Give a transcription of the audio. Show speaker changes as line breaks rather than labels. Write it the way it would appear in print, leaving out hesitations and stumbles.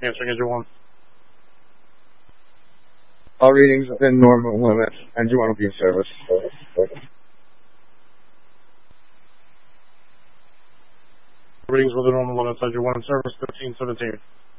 Answering as you want.
All readings within normal limits, and you want to be in service.
Readings within normal limits as you want in service 1317.